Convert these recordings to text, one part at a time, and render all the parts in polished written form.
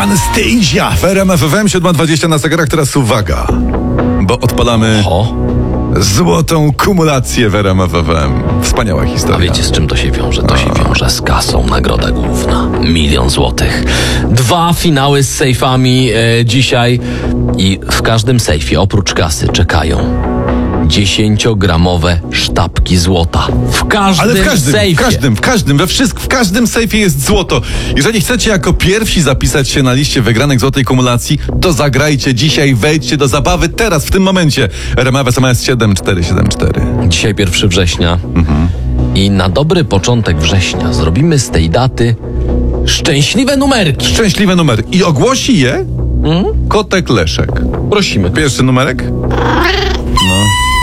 Anastasia w RMF FM 7:20 na zegarach. Teraz uwaga, bo odpalamy złotą kumulację w RMF FM. Wspaniała historia. A wiecie, z czym to się wiąże? To się wiąże z kasą, nagroda główna. 1 000 000 złotych. 2 finały z sejfami dzisiaj i w każdym sejfie oprócz kasy czekają 10-gramowe sztabki złota. W każdym sejfie. W każdym sejfie jest złoto. Jeżeli chcecie jako pierwsi zapisać się na liście wygranych złotej kumulacji, to zagrajcie dzisiaj, wejdźcie do zabawy teraz, w tym momencie. RMF SMS 7474. Dzisiaj 1 września. I na dobry początek września zrobimy z tej daty szczęśliwe numerki. Szczęśliwe numery. I ogłosi je Kotek Leszek. Prosimy. Pierwszy numerek? No.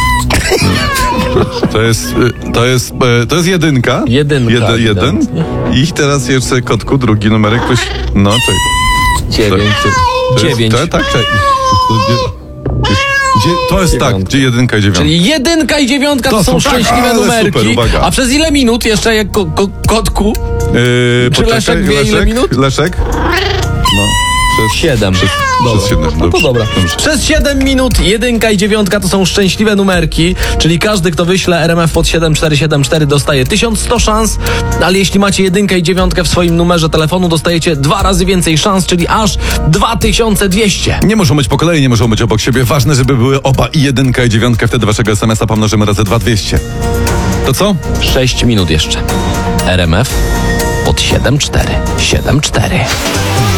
To jest jedynka. Jeden. I teraz jeszcze, kotku, drugi numerek. No, czekaj. 9. Tak. To jest tak, gdzie jedynka i dziewiątka. Czyli 1 i 9 to są szczęśliwe numerki. Super, uwaga. A przez ile minut jeszcze, jak kotku? Czy Leszek wie ile minut? Leszek? No. 7. Przez 7. No to dobra. Przez 7 minut 1 i 9 to są szczęśliwe numerki, czyli każdy, kto wyśle RMF pod 7474 dostaje 1100 szans, ale jeśli macie 1 i 9 w swoim numerze telefonu, dostajecie 2 razy więcej szans, czyli aż 2200. Nie muszą być po kolei, nie muszą być obok siebie. Ważne, żeby były oba, i 1 i 9. Wtedy waszego SMS-a pomnożymy razy 2200. To co? 6 minut jeszcze. RMF pod 7474.